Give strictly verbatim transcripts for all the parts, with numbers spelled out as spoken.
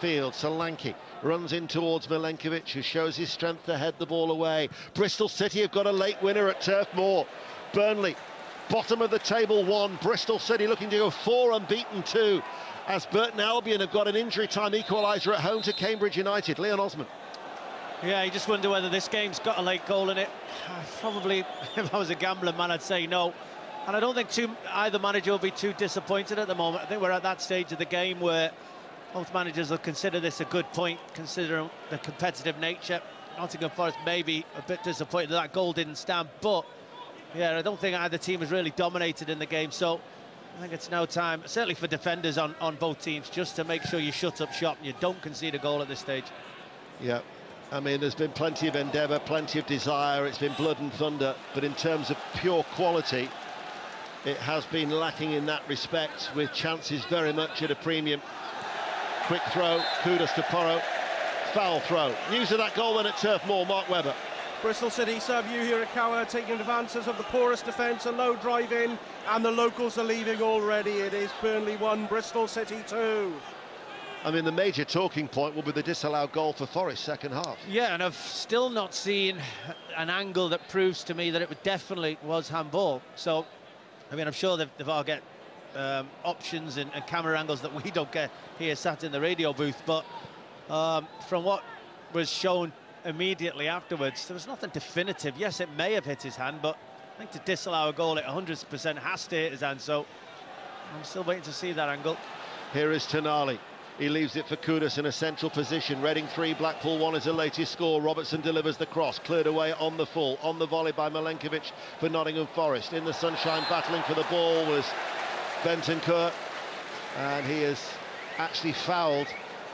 field. Solanke runs in towards Milenkovic, who shows his strength to head the ball away. Bristol City have got a late winner at Turf Moor. Burnley, bottom of the table, one. Bristol City looking to go four, unbeaten two, as Burton Albion have got an injury time equaliser at home to Cambridge United. Leon Osman. Yeah, you just wonder whether this game's got a late goal in it. Probably, if I was a gambling man, I'd say no. And I don't think two, either manager will be too disappointed at the moment. I think we're at that stage of the game where both managers will consider this a good point, considering the competitive nature. Nottingham Forest may be a bit disappointed that that goal didn't stand, but yeah, I don't think either team has really dominated in the game. So I think it's now time, certainly for defenders on, on both teams, just to make sure you shut up shop and you don't concede a goal at this stage. Yeah. I mean, there's been plenty of endeavour, plenty of desire, it's been blood and thunder, but in terms of pure quality, it has been lacking in that respect, with chances very much at a premium. Quick throw, kudos to Porro, foul throw. News of that goal then at Turf Moor, Mark Webber. Bristol City sub Yu Hirakawa taking advantage of the porous defence, a low drive in, and the locals are leaving already. It is Burnley one, Bristol City two. I mean, the major talking point will be the disallowed goal for Forest second half. Yeah, and I've still not seen an angle that proves to me that it definitely was handball. So, I mean, I'm sure they've, they've all get um, options and, and camera angles that we don't get here sat in the radio booth. But um, from what was shown immediately afterwards, there was nothing definitive. Yes, it may have hit his hand, but I think to disallow a goal, it one hundred percent has to hit his hand. So, I'm still waiting to see that angle. Here is Tonali. He leaves it for Kudus in a central position. Reading three, Blackpool one is the latest score. Robertson delivers the cross, cleared away on the full, on the volley by Milenkovic for Nottingham Forest. In the sunshine, battling for the ball was Bentancur, and he has actually fouled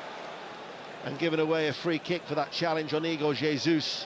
and given away a free kick for that challenge on Igor Jesus.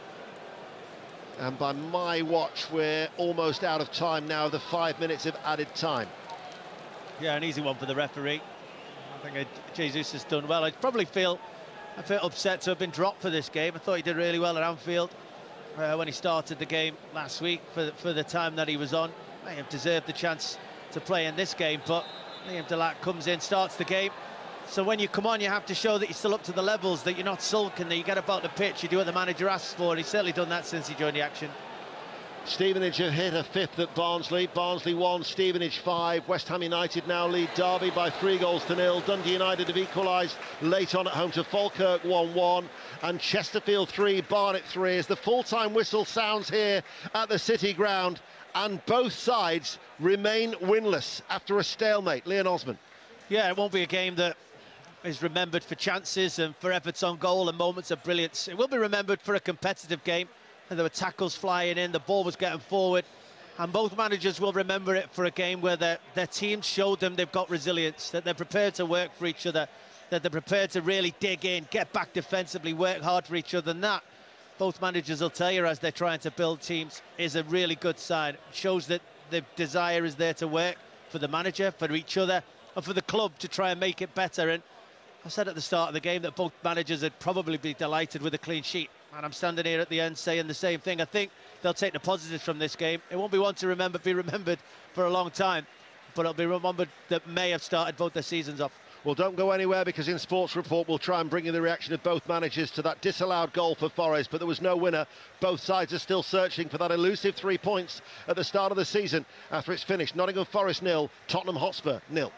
And by my watch, we're almost out of time now, the five minutes of added time. Yeah, an easy one for the referee. I think Jesus has done well. I probably feel a bit upset to have been dropped for this game. I thought he did really well at Anfield uh, when he started the game last week for the, for the time that he was on. May have deserved the chance to play in this game, but Liam Delac comes in, starts the game. So when you come on, you have to show that you're still up to the levels, that you're not sulking, that you get about the pitch, you do what the manager asks for, and he's certainly done that since he joined the action. Stevenage have hit a fifth at Barnsley. Barnsley one, Stevenage five. West Ham United now lead Derby by three goals to nil. Dundee United have equalised late on at home to Falkirk one one. And Chesterfield three, Barnet three as the full-time whistle sounds here at the City Ground. And both sides remain winless after a stalemate. Leon Osman. Yeah, it won't be a game that is remembered for chances and for efforts on goal and moments of brilliance. It will be remembered for a competitive game. And there were tackles flying in, the ball was getting forward, and both managers will remember it for a game where their, their team showed them they've got resilience, that they're prepared to work for each other, that they're prepared to really dig in, get back defensively, work hard for each other. And that, both managers will tell you as they're trying to build teams, is a really good sign. It shows that the desire is there to work for the manager, for each other, and for the club to try and make it better. And I said at the start of the game that both managers would probably be delighted with a clean sheet. And I'm standing here at the end saying the same thing. I think they'll take the positives from this game. It won't be one to remember, be remembered for a long time, but it'll be remembered that may have started both their seasons off. Well, don't go anywhere, because in Sports Report we'll try and bring you the reaction of both managers to that disallowed goal for Forest, but there was no winner. Both sides are still searching for that elusive three points at the start of the season after it's finished. Nottingham Forest nil, Tottenham Hotspur nil.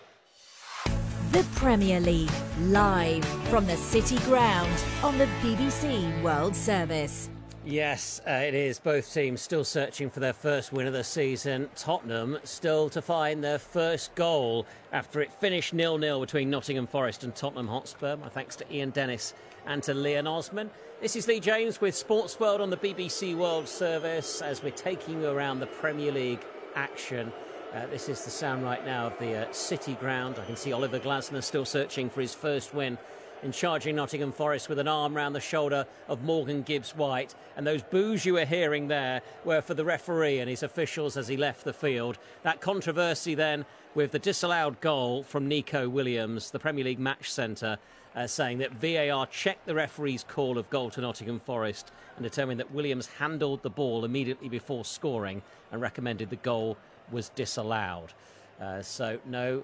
The Premier League, live from the City Ground on the B B C World Service. Yes, uh, it is. Both teams still searching for their first win of the season. Tottenham still to find their first goal after it finished nil nil between Nottingham Forest and Tottenham Hotspur. My thanks to Ian Dennis and to Leon Osman. This is Lee James with Sports World on the B B C World Service as we're taking you around the Premier League action. Uh, this is the sound right now of the uh, City Ground. I can see Oliver Glasner still searching for his first win in charging Nottingham Forest with an arm round the shoulder of Morgan Gibbs-White. And those boos you were hearing there were for the referee and his officials as he left the field. That controversy then with the disallowed goal from Nico Williams, the Premier League Match Centre, uh, saying that V A R checked the referee's call of goal to Nottingham Forest and determined that Williams handled the ball immediately before scoring and recommended the goal was disallowed. Uh, so no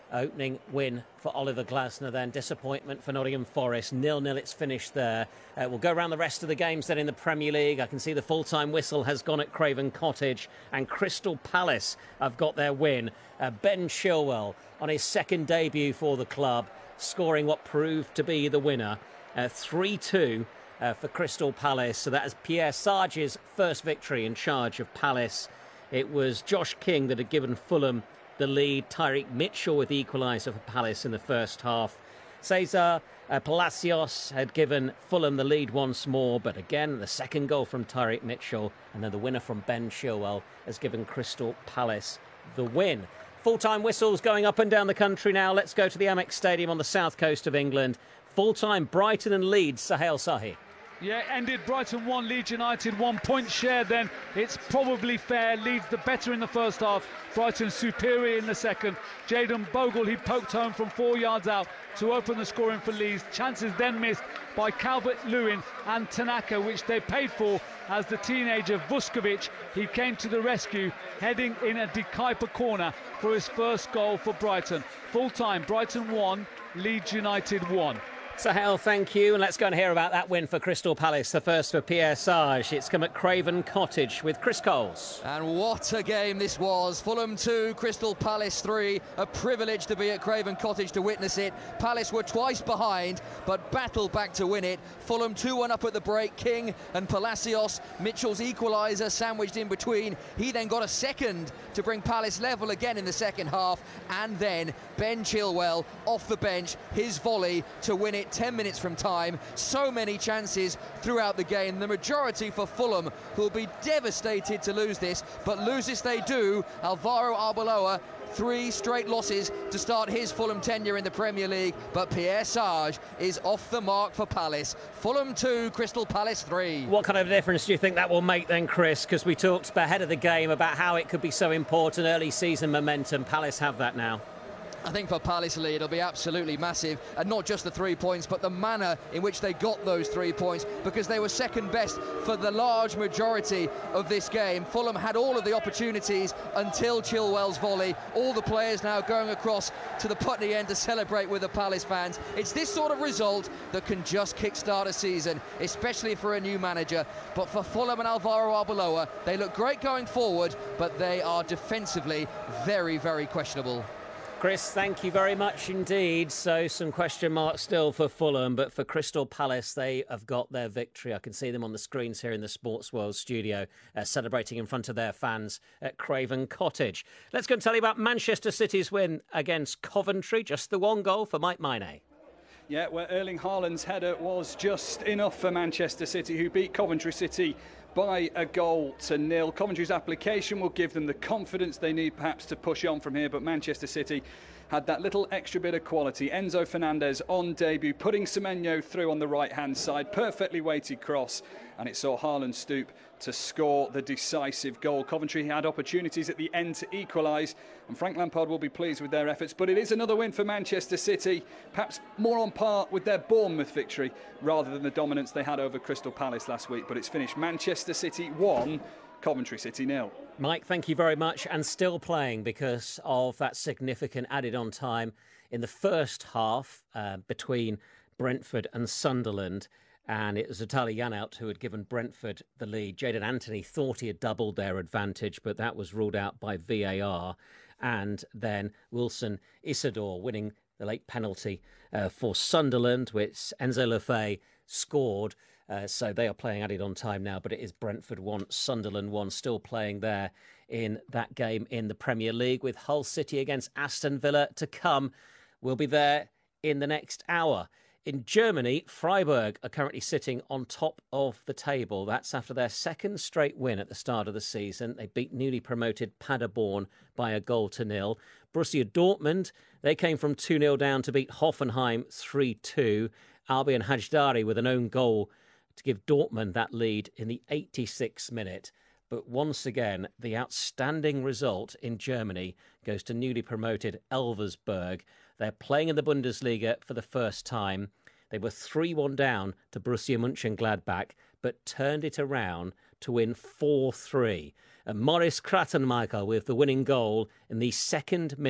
Opening win for Oliver Glasner then. Disappointment for Nottingham Forest. nil nil it's finished there. Uh, we'll go around the rest of the games then in the Premier League. I can see the full-time whistle has gone at Craven Cottage, and Crystal Palace have got their win. Uh, Ben Chilwell on his second debut for the club, scoring what proved to be the winner. Uh, three two uh, for Crystal Palace. So that is Pierre Sarge's first victory in charge of Palace. It was Josh King that had given Fulham the lead. Tyreek Mitchell with the equaliser for Palace in the first half. Cesar uh, Palacios had given Fulham the lead once more, but again the second goal from Tyreek Mitchell, and then the winner from Ben Chilwell has given Crystal Palace the win. Full-time whistles going up and down the country now. Let's go to the Amex Stadium on the south coast of England. Full-time Brighton and Leeds. Sahel Sahi. Yeah, ended Brighton one, Leeds United one point share then. It's probably fair. Leeds the better in the first half. Brighton superior in the second. Jayden Bogle, he poked home from four yards out to open the scoring for Leeds. Chances then missed by Calvert-Lewin and Tanaka, which they paid for as the teenager Vuskovic, he came to the rescue, heading in a De Kuyper corner for his first goal for Brighton. Full-time, Brighton one, Leeds United one. Sahel, thank you. And let's go and hear about that win for Crystal Palace. The first for Pierre Sarge. It's come at Craven Cottage with Chris Coles. And what a game this was. Fulham two, Crystal Palace three. A privilege to be at Craven Cottage to witness it. Palace were twice behind, but battled back to win it. Fulham two one up at the break. King and Palacios, Mitchell's equaliser sandwiched in between. He then got a second to bring Palace level again in the second half. And then Ben Chilwell off the bench, his volley to win it ten minutes from time. So many chances throughout the game. The majority for Fulham, who will be devastated to lose this, but lose this they do. Alvaro Arbeloa, three straight losses to start his Fulham tenure in the Premier League, but Pierre Sarge is off the mark for Palace. Fulham two, Crystal Palace three. What kind of difference do you think that will make then, Chris? Because we talked ahead of the game about how it could be so important, early season momentum. Palace have that now. I think for Palace, Lee, it'll be absolutely massive, and not just the three points, but the manner in which they got those three points, because they were second best for the large majority of this game. Fulham had all of the opportunities until Chilwell's volley. All the players now going across to the Putney end to celebrate with the Palace fans. It's this sort of result that can just kickstart a season, especially for a new manager. But for Fulham and Alvaro Arbeloa, they look great going forward, but they are defensively very, very questionable. Chris, thank you very much indeed. So some question marks still for Fulham, but for Crystal Palace, they have got their victory. I can see them on the screens here in the Sports World studio, uh, celebrating in front of their fans at Craven Cottage. Let's go and tell you about Manchester City's win against Coventry. Just the one goal for Mike Maine. Yeah, where Erling Haaland's header was just enough for Manchester City, who beat Coventry City by a goal to nil. Coventry's application will give them the confidence they need perhaps to push on from here, but Manchester City had that little extra bit of quality. Enzo Fernandez on debut, putting Semenyo through on the right-hand side. Perfectly weighted cross, and it saw Haaland stoop to score the decisive goal. Coventry had opportunities at the end to equalise, and Frank Lampard will be pleased with their efforts. But it is another win for Manchester City, perhaps more on par with their Bournemouth victory rather than the dominance they had over Crystal Palace last week. But it's finished Manchester City one, Coventry City nil. Mike, thank you very much. And still playing because of that significant added on time in the first half uh, between Brentford and Sunderland. And it was Vitaly Janelt who had given Brentford the lead. Jadon Anthony thought he had doubled their advantage, but that was ruled out by V A R. And then Wilson Isidore winning the late penalty uh, for Sunderland, which Enzo Lefebvre scored. Uh, so they are playing added on time now, but it is Brentford one, Sunderland one, still playing there in that game in the Premier League, with Hull City against Aston Villa to come. We'll be there in the next hour. In Germany, Freiburg are currently sitting on top of the table. That's after their second straight win at the start of the season. They beat newly promoted Paderborn by a goal to nil. Borussia Dortmund, they came from two nil down to beat Hoffenheim three two. Albion Hajdari with an own goal to give Dortmund that lead in the eighty-sixth minute. But once again, the outstanding result in Germany goes to newly promoted Elversberg. They're playing in the Bundesliga for the first time. They were three one down to Borussia Mönchengladbach, but turned it around to win four three. And Morris Krattenmeicher with the winning goal in the second minute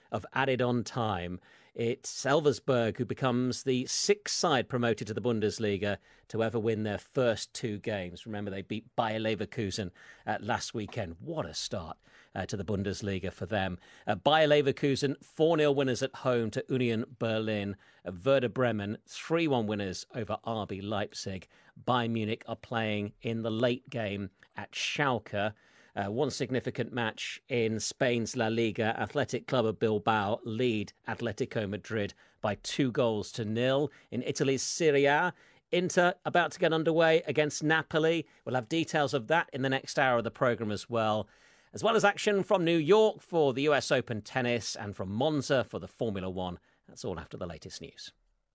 of added-on time. It's Elversberg who becomes the sixth side promoted to the Bundesliga to ever win their first two games. Remember, they beat Bayer Leverkusen uh, last weekend. What a start uh, to the Bundesliga for them. Uh, Bayer Leverkusen, four nil winners at home to Union Berlin. Uh, Werder Bremen, three one winners over R B Leipzig. Bayern Munich are playing in the late game at Schalke. Uh, one significant match in Spain's La Liga, Athletic Club of Bilbao lead Atletico Madrid by two goals to nil. In Italy's Serie A, Inter about to get underway against Napoli. We'll have details of that in the next hour of the programme as well. As well as action from New York for the U S Open tennis and from Monza for the Formula One. That's all after the latest news.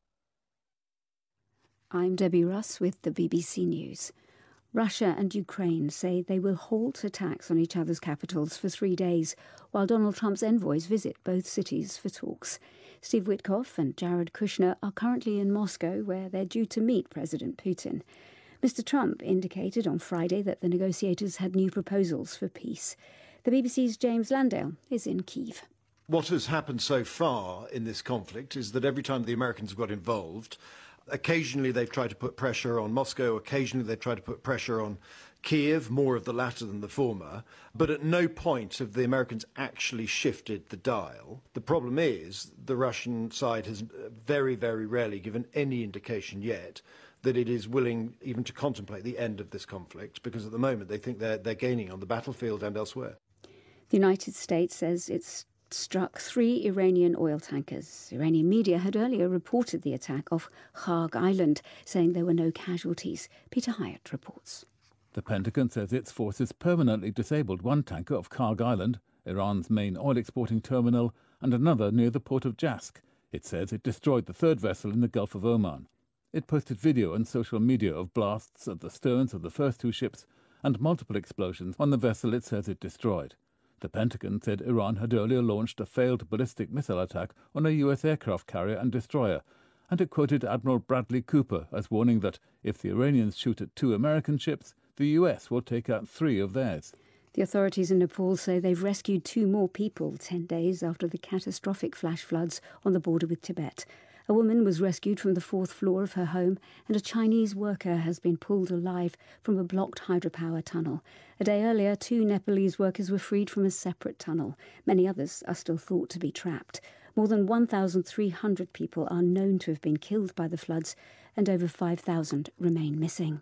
I'm Debbie Russ with the B B C News. Russia and Ukraine say they will halt attacks on each other's capitals for three days, while Donald Trump's envoys visit both cities for talks. Steve Witkoff and Jared Kushner are currently in Moscow, where they're due to meet President Putin. Mister Trump indicated on Friday that the negotiators had new proposals for peace. The B B C's James Landale is in Kyiv. What has happened so far in this conflict is that every time the Americans have got involved, occasionally they've tried to put pressure on Moscow, occasionally they've tried to put pressure on Kiev, more of the latter than the former, but at no point have the Americans actually shifted the dial. The problem is the Russian side has very, very rarely given any indication yet that it is willing even to contemplate the end of this conflict, because at the moment they think they're, they're gaining on the battlefield and elsewhere. The United States says it's struck three Iranian oil tankers. Iranian media had earlier reported the attack off Kharg Island, saying there were no casualties. Peter Hyatt reports. The Pentagon says its forces permanently disabled one tanker off Kharg Island, Iran's main oil-exporting terminal, and another near the port of Jask. It says it destroyed the third vessel in the Gulf of Oman. It posted video on social media of blasts at the sterns of the first two ships and multiple explosions on the vessel it says it destroyed. The Pentagon said Iran had earlier launched a failed ballistic missile attack on a U S aircraft carrier and destroyer, and it quoted Admiral Bradley Cooper as warning that if the Iranians shoot at two American ships, the U S will take out three of theirs. The authorities in Nepal say they've rescued two more people ten days after the catastrophic flash floods on the border with Tibet. A woman was rescued from the fourth floor of her home, and a Chinese worker has been pulled alive from a blocked hydropower tunnel. A day earlier, two Nepalese workers were freed from a separate tunnel. Many others are still thought to be trapped. More than one thousand three hundred people are known to have been killed by the floods, and over five thousand remain missing.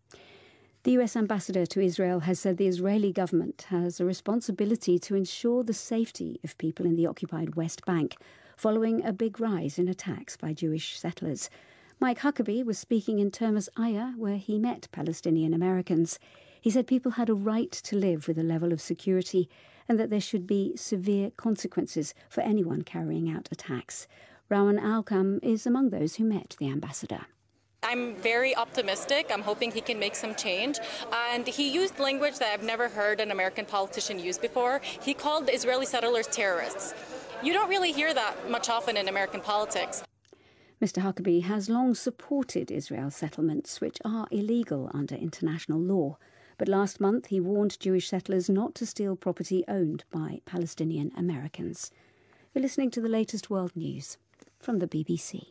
The U S ambassador to Israel has said the Israeli government has a responsibility to ensure the safety of people in the occupied West Bank, following a big rise in attacks by Jewish settlers. Mike Huckabee was speaking in Termas Aya, where he met Palestinian Americans. He said people had a right to live with a level of security and that there should be severe consequences for anyone carrying out attacks. Rowan Alkam is among those who met the ambassador. I'm very optimistic. I'm hoping he can make some change. And he used language that I've never heard an American politician use before. He called the Israeli settlers terrorists. You don't really hear that much often in American politics. Mister Huckabee has long supported Israel's settlements, which are illegal under international law. But last month he warned Jewish settlers not to steal property owned by Palestinian Americans. You're listening to the latest world news from the B B C.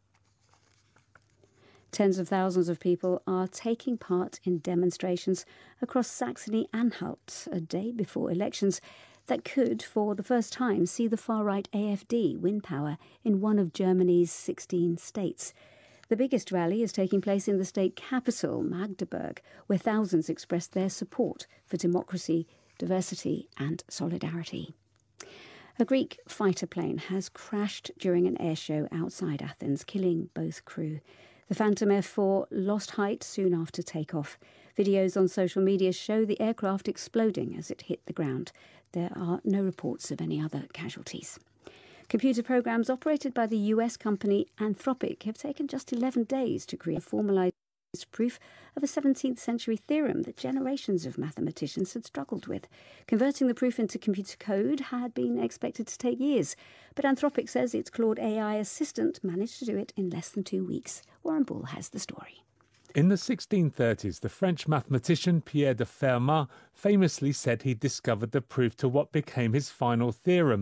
Tens of thousands of people are taking part in demonstrations across Saxony-Anhalt a day before elections that could, for the first time, see the far-right A F D win power in one of Germany's sixteen states. The biggest rally is taking place in the state capital, Magdeburg, where thousands expressed their support for democracy, diversity and solidarity. A Greek fighter plane has crashed during an airshow outside Athens, killing both crew. The Phantom F four lost height soon after takeoff. Videos on social media show the aircraft exploding as it hit the ground. There are no reports of any other casualties. Computer programs operated by the U S company Anthropic have taken just eleven days to create a formalised proof of a seventeenth century theorem that generations of mathematicians had struggled with. Converting the proof into computer code had been expected to take years, but Anthropic says its Claude A I assistant managed to do it in less than two weeks. Warren Bull has the story. In the sixteen thirties, the French mathematician Pierre de Fermat famously said he discovered the proof to what became his final theorem,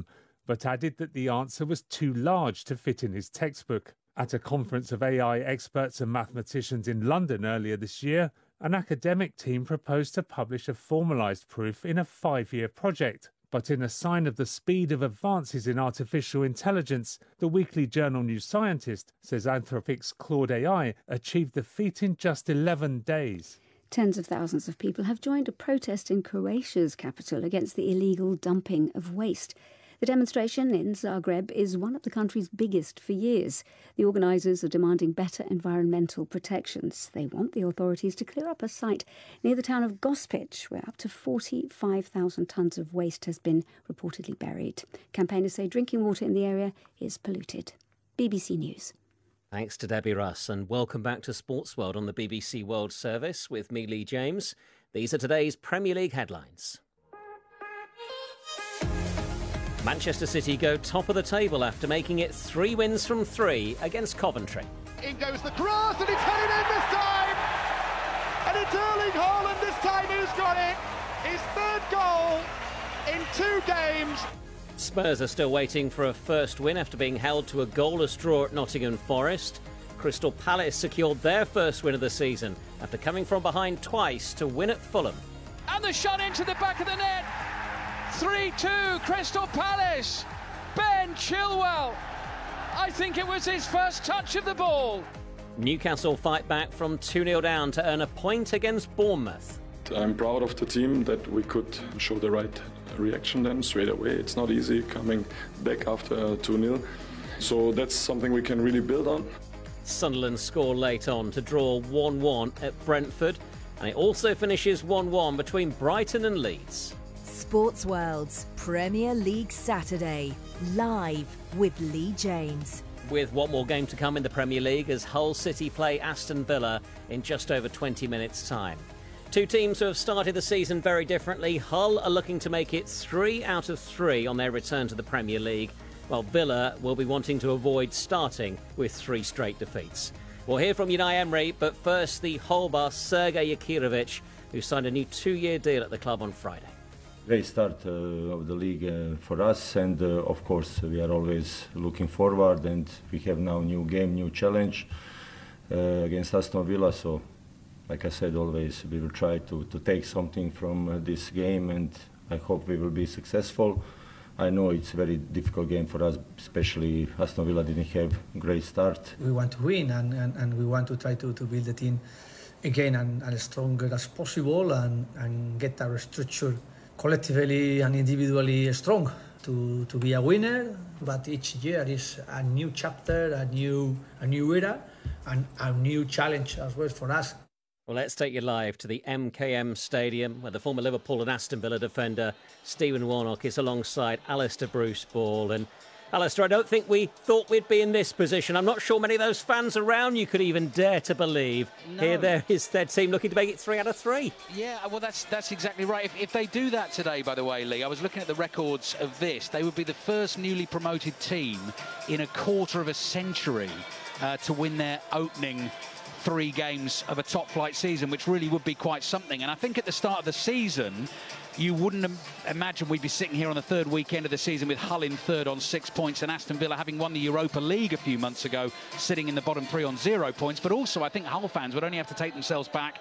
but added that the answer was too large to fit in his textbook. At a conference of A I experts and mathematicians in London earlier this year, an academic team proposed to publish a formalised proof in a five-year project. But in a sign of the speed of advances in artificial intelligence, the weekly journal New Scientist says Anthropic's Claude A I achieved the feat in just eleven days. Tens of thousands of people have joined a protest in Croatia's capital against the illegal dumping of waste. The demonstration in Zagreb is one of the country's biggest for years. The organisers are demanding better environmental protections. They want the authorities to clear up a site near the town of Gospic, where up to forty-five thousand tonnes of waste has been reportedly buried. Campaigners say drinking water in the area is polluted. B B C News. Thanks to Debbie Russ, and welcome back to Sports World on the B B C World Service with me, Lee James. These are today's Premier League headlines. Manchester City go top of the table after making it three wins from three against Coventry. In goes the cross, and it's headed in this time! And it's Erling Haaland this time who's got it! His third goal in two games. Spurs are still waiting for a first win after being held to a goalless draw at Nottingham Forest. Crystal Palace secured their first win of the season after coming from behind twice to win at Fulham. And the shot into the back of the net. three two, Crystal Palace. Ben Chilwell. I think it was his first touch of the ball. Newcastle fight back from two nil down to earn a point against Bournemouth. I'm proud of the team that we could show the right reaction then straight away. It's not easy coming back after two nil. So that's something we can really build on. Sunderland score late on to draw one one at Brentford. And it also finishes one one between Brighton and Leeds. Sports World's Premier League Saturday, live with Lee James. With one more game to come in the Premier League as Hull City play Aston Villa in just over twenty minutes' time. Two teams who have started the season very differently. Hull are looking to make it three out of three on their return to the Premier League, while Villa will be wanting to avoid starting with three straight defeats. We'll hear from Unai Emery, but first the Hull boss Sergei Yakirovich, who signed a new two-year deal at the club on Friday. Great start uh, of the league uh, for us, and uh, of course we are always looking forward, and we have now new game, new challenge uh, against Aston Villa. So, like I said, always we will try to, to take something from uh, this game, and I hope we will be successful. I know it's a very difficult game for us, especially Aston Villa didn't have a great start. We want to win, and, and, and we want to try to, to build the team again and, and as stronger as possible, and, and get our structure collectively and individually strong to, to be a winner. But each year is a new chapter, a new a new era, and a new challenge as well for us. Well, let's take you live to the M K M Stadium, where the former Liverpool and Aston Villa defender Stephen Warnock is alongside Alistair Bruce Ball. And Alistair, I don't think we thought we'd be in this position. I'm not sure many of those fans around you could even dare to believe. No. Here there is their team looking to make it three out of three. Yeah, well, that's that's exactly right. If, if they do that today, by the way, Lee, I was looking at the records of this. They would be the first newly promoted team in a quarter of a century uh, to win their opening three games of a top-flight season, which really would be quite something. And I think at the start of the season, you wouldn't imagine we'd be sitting here on the third weekend of the season with Hull in third on six points and Aston Villa, having won the Europa League a few months ago, sitting in the bottom three on zero points. But also, I think Hull fans would only have to take themselves back,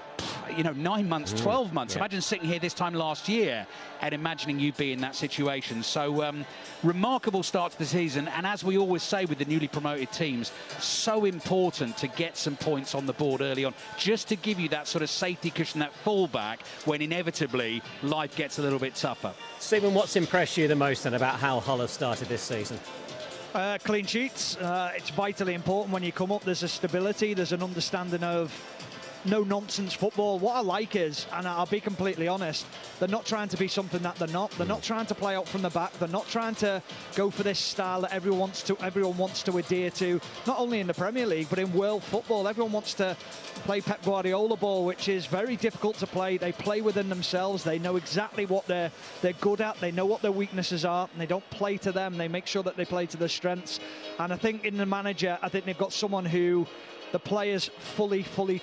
you know, nine months, twelve months. Yeah. Imagine sitting here this time last year and imagining you'd be in that situation. So, um, remarkable start to the season. And as we always say with the newly promoted teams, so important to get some points on the board early on, just to give you that sort of safety cushion, that fallback, when inevitably life gets a little bit tougher. Stephen, what's impressed you the most then about how Hull have started this season? Uh, clean sheets. Uh, it's vitally important when you come up. There's a stability, there's an understanding of no-nonsense football. What I like is, and I'll be completely honest, they're not trying to be something that they're not. They're not trying to play out from the back. They're not trying to go for this style that everyone wants to everyone wants to adhere to, not only in the Premier League, but in world football. Everyone wants to play Pep Guardiola ball, which is very difficult to play. They play within themselves. They know exactly what they're, they're good at. They know what their weaknesses are, and they don't play to them. They make sure that they play to their strengths. And I think in the manager, I think they've got someone who the players fully, fully trust.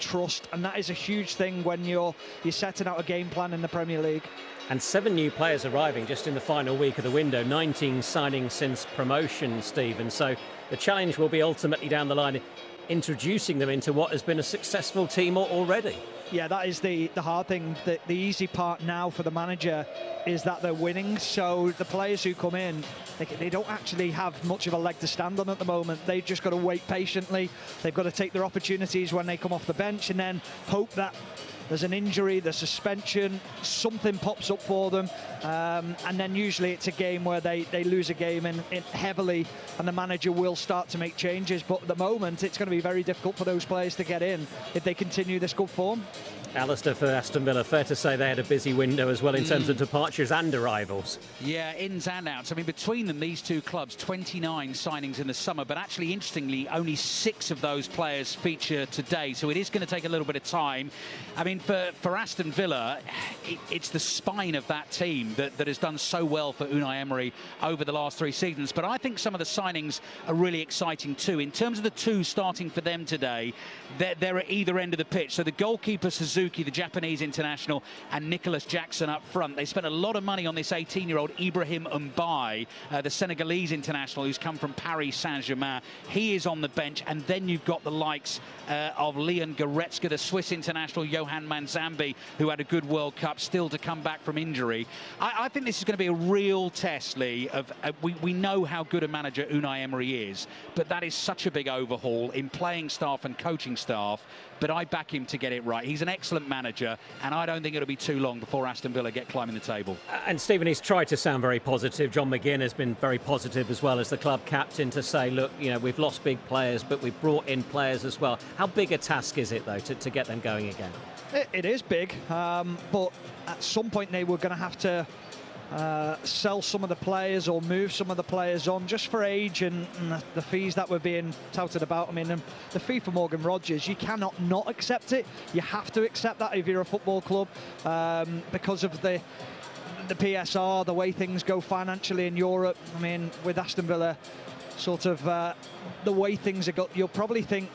and that is a huge thing when you're you're setting out a game plan in the Premier League. And seven new players arriving just in the final week of the window, nineteen signings since promotion, Stephen. So the challenge will be ultimately down the line introducing them into what has been a successful team already. Yeah, that is the, the hard thing. The, the easy part now for the manager is that they're winning. So the players who come in, they, they don't actually have much of a leg to stand on at the moment. They've just got to wait patiently. They've got to take their opportunities when they come off the bench and then hope that there's an injury, there's suspension, something pops up for them, um, and then usually it's a game where they, they lose a game in, in heavily, and the manager will start to make changes. But at the moment, it's going to be very difficult for those players to get in if they continue this good form. Alistair, for Aston Villa, fair to say they had a busy window as well in mm. terms of departures and arrivals. Yeah, ins and outs. I mean, between them, these two clubs, twenty-nine signings in the summer, but actually, interestingly, only six of those players feature today, so it is going to take a little bit of time. I mean, for, for Aston Villa, it, it's the spine of that team that, that has done so well for Unai Emery over the last three seasons, but I think some of the signings are really exciting too. In terms of the two starting for them today, they're, they're at either end of the pitch. So the goalkeeper, Suzuki, the Japanese international, and Nicholas Jackson up front. They spent a lot of money on this eighteen-year-old Ibrahim Mbaye, uh, the Senegalese international who's come from Paris Saint-Germain. He is on the bench, and then you've got the likes uh, of Leon Goretzka, the Swiss international, Johan Manzambi, who had a good World Cup, still to come back from injury. I, I think this is going to be a real test, Lee, of uh, we, we know how good a manager Unai Emery is, but that is such a big overhaul in playing staff and coaching staff. But I back him to get it right. He's an excellent manager, and I don't think it'll be too long before Aston Villa get climbing the table. And Stephen, he's tried to sound very positive. John McGinn has been very positive as well as the club captain to say, look, you know, we've lost big players, but we've brought in players as well. How big a task is it, though, to, to get them going again? It, it is big, um, but at some point they were going to have to Uh, sell some of the players or move some of the players on just for age and, and the, the fees that were being touted about. I mean, um, the fee for Morgan Rogers, you cannot not accept it. You have to accept that if you're a football club um, because of the the P S R, the way things go financially in Europe. I mean, with Aston Villa, sort of uh, the way things are go, you'll probably think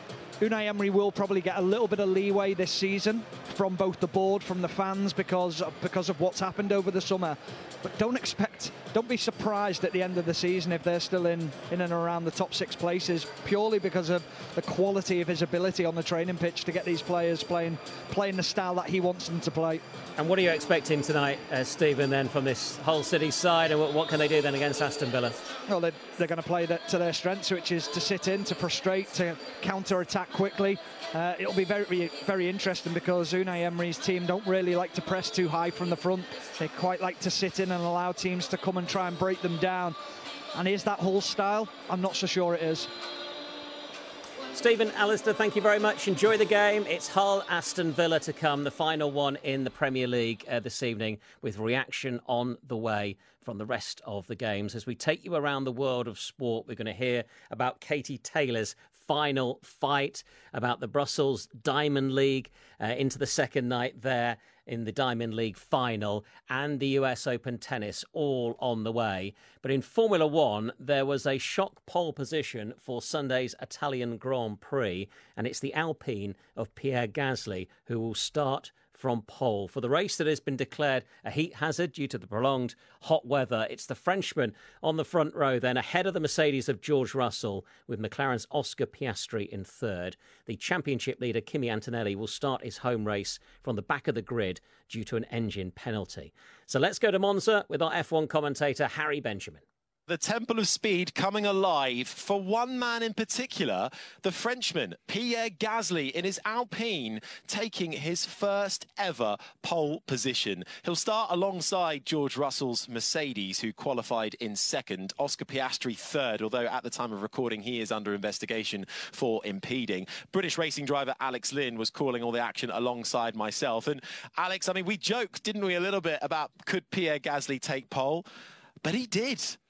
Unai Emery will probably get a little bit of leeway this season from both the board, from the fans, because because of what's happened over the summer. But don't expect, don't be surprised at the end of the season if they're still in, in and around the top six places, purely because of the quality of his ability on the training pitch to get these players playing playing the style that he wants them to play. And what are you expecting tonight, uh, Stephen, then, from this Hull City side, and what, what can they do then against Aston Villa? Well, they're, they're going to play that to their strengths, which is to sit in, to frustrate, to counter-attack quickly. Uh, it'll be very, very interesting because Unai Emery's team don't really like to press too high from the front. They quite like to sit in and allow teams to come and try and break them down. And is that Hull style? I'm not so sure it is. Stephen, Alistair, thank you very much. Enjoy the game. It's Hull Aston Villa to come, the final one in the Premier League uh, this evening, with reaction on the way from the rest of the games. As we take you around the world of sport, we're going to hear about Katie Taylor's final fight, about the Brussels Diamond League uh, into the second night there in the Diamond League final, and the U S Open tennis all on the way. But in Formula One, there was a shock pole position for Sunday's Italian Grand Prix, and it's the Alpine of Pierre Gasly who will start from pole. For the race that has been declared a heat hazard due to the prolonged hot weather, it's the Frenchman on the front row then, ahead of the Mercedes of George Russell, with McLaren's Oscar Piastri in third. The championship leader, Kimi Antonelli, will start his home race from the back of the grid due to an engine penalty. So let's go to Monza with our F one commentator, Harry Benjamin. The Temple of Speed coming alive for one man in particular, the Frenchman, Pierre Gasly, in his Alpine, taking his first ever pole position. He'll start alongside George Russell's Mercedes, who qualified in second, Oscar Piastri third, although at the time of recording he is under investigation for impeding. British racing driver Alex Lynn was calling all the action alongside myself. And Alex, I mean, we joked, didn't we, a little bit about could Pierre Gasly take pole? But he did.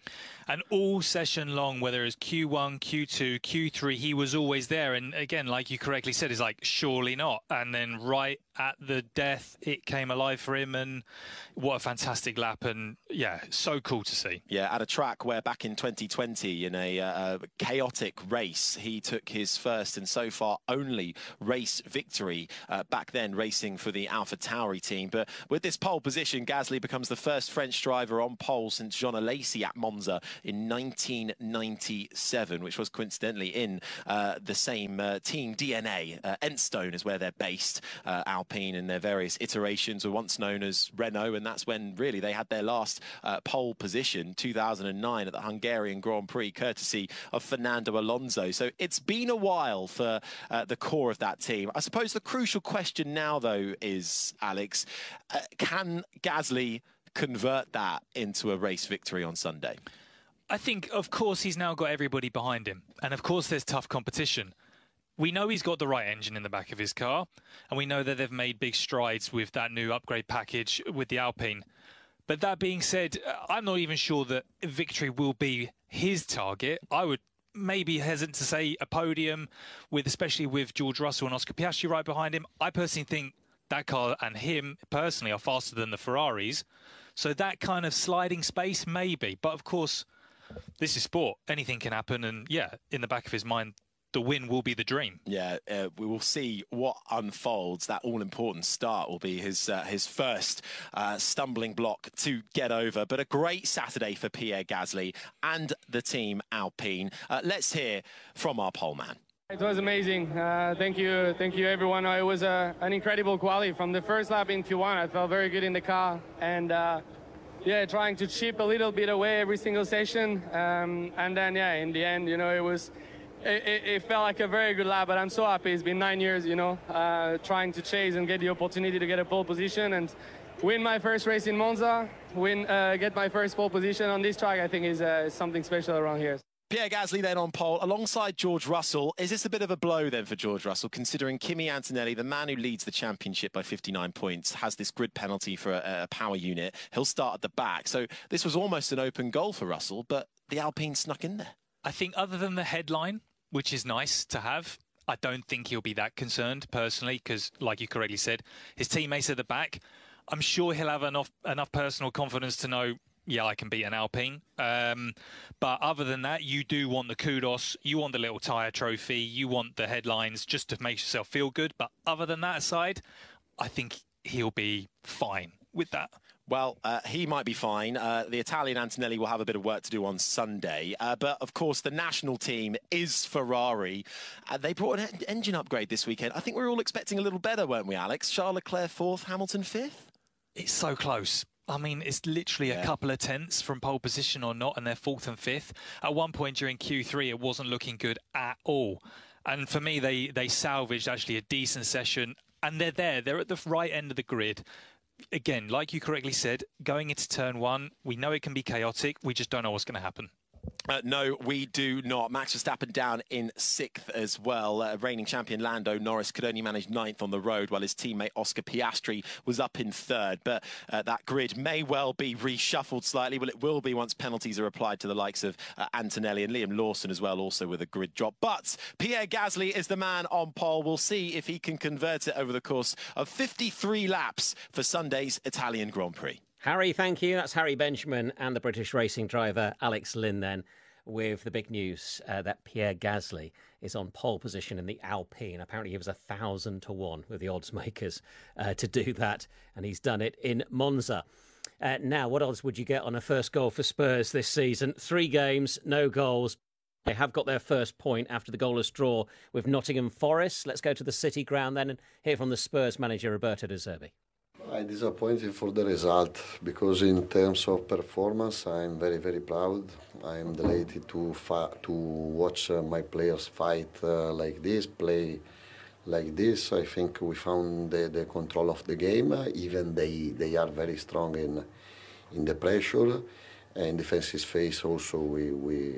And all session long, whether it's Q one, Q two, Q three, he was always there. And again, like you correctly said, it's like, surely not. And then right at the death, it came alive for him. And what a fantastic lap. And yeah, so cool to see. Yeah, at a track where back in twenty twenty, in a uh, chaotic race, he took his first and so far only race victory. Uh, back then, racing for the AlphaTauri team. But with this pole position, Gasly becomes the first French driver on pole since Jean Alesi at Monza in nineteen ninety-seven, which was coincidentally in uh, the same uh, team D N A. Uh, Enstone is where they're based. Uh, Alpine and their various iterations were once known as Renault, and that's when really they had their last uh, pole position, two thousand nine at the Hungarian Grand Prix, courtesy of Fernando Alonso. So it's been a while for uh, the core of that team. I suppose the crucial question now, though, is, Alex, uh, can Gasly convert that into a race victory on Sunday? I think, of course, he's now got everybody behind him. And, of course, there's tough competition. We know he's got the right engine in the back of his car. And we know that they've made big strides with that new upgrade package with the Alpine. But that being said, I'm not even sure that victory will be his target. I would maybe hesitant to say a podium, with especially with George Russell and Oscar Piastri right behind him. I personally think that car and him personally are faster than the Ferraris. So that kind of sliding space, maybe. But, of course, this is sport. Anything can happen. And, yeah, in the back of his mind, the win will be the dream. Yeah, uh, we will see what unfolds. That all-important start will be his uh, his first uh, stumbling block to get over. But a great Saturday for Pierre Gasly and the team Alpine. Uh, let's hear from our pole man. It was amazing. Uh, thank you, thank you, everyone. It was a, an incredible quali. From the first lap in Q one, I felt very good in the car. And, uh, yeah, trying to chip a little bit away every single session. Um, and then, yeah, in the end, you know, it was... It, it felt like a very good lap, but I'm so happy. It's been nine years, you know, uh, trying to chase and get the opportunity to get a pole position and win my first race in Monza, win, uh, get my first pole position on this track. I think is uh, something special around here. Pierre Gasly then on pole alongside George Russell. Is this a bit of a blow then for George Russell, considering Kimi Antonelli, the man who leads the championship by fifty-nine points, has this grid penalty for a, a power unit? He'll start at the back. So this was almost an open goal for Russell, but the Alpine snuck in there. I think other than the headline, which is nice to have, I don't think he'll be that concerned personally, because like you correctly said, his teammates at the back, I'm sure he'll have enough enough personal confidence to know, yeah, I can beat an Alpine. Um, but other than that, you do want the kudos, you want the little tyre trophy, you want the headlines just to make yourself feel good. But other than that aside, I think he'll be fine with that. Well, uh, he might be fine. Uh, the Italian Antonelli will have a bit of work to do on Sunday. Uh, but, of course, the national team is Ferrari. Uh, they brought an en engine upgrade this weekend. I think we were all expecting a little better, weren't we, Alex? Charles Leclerc fourth, Hamilton fifth? It's so close. I mean, it's literally yeah. a couple of tenths from pole position or not, and they're fourth and fifth. At one point during Q three, it wasn't looking good at all. And for me, they, they salvaged actually a decent session. And they're there. They're at the right end of the grid. Again, like you correctly said, going into turn one, we know it can be chaotic. We just don't know what's going to happen. Uh, no, we do not. Max Verstappen down in sixth as well. Uh, reigning champion Lando Norris could only manage ninth on the road, while his teammate Oscar Piastri was up in third. But uh, that grid may well be reshuffled slightly. Well, it will be once penalties are applied to the likes of uh, Antonelli and Liam Lawson as well, also with a grid drop. But Pierre Gasly is the man on pole. We'll see if he can convert it over the course of fifty-three laps for Sunday's Italian Grand Prix. Harry, thank you. That's Harry Benjamin and the British racing driver Alex Lynn then, with the big news uh, that Pierre Gasly is on pole position in the Alpine. Apparently he was a thousand to one with the odds makers uh, to do that, and he's done it in Monza. Uh, now, what odds would you get on a first goal for Spurs this season? Three games, no goals. They have got their first point after the goalless draw with Nottingham Forest. Let's go to the City ground then and hear from the Spurs manager Roberto De Zerbi. I'm disappointed for the result because in terms of performance I'm very very proud. I'm delighted to to watch uh, my players fight uh, like this, play like this. I think we found the, the control of the game. Uh, even they they are very strong in in the pressure and defensive phase. Also we we